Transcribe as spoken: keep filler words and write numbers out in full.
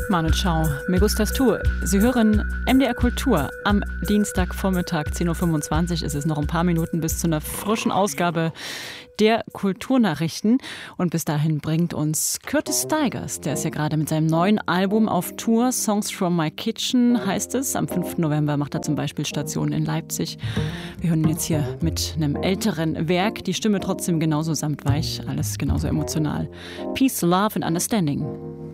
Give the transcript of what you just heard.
Manu Chao, me gustas tu. Sie hören M D R Kultur. Am Dienstagvormittag zehn Uhr fünfundzwanzig ist es noch ein paar Minuten bis zu einer frischen Ausgabe der Kulturnachrichten. Und bis dahin bringt uns Curtis Stigers. Der ist ja gerade mit seinem neuen Album auf Tour. Songs from My Kitchen heißt es. Am fünften November macht er zum Beispiel Station in Leipzig. Wir hören ihn jetzt hier mit einem älteren Werk. Die Stimme trotzdem genauso samtweich. Alles genauso emotional. Peace, Love and Understanding.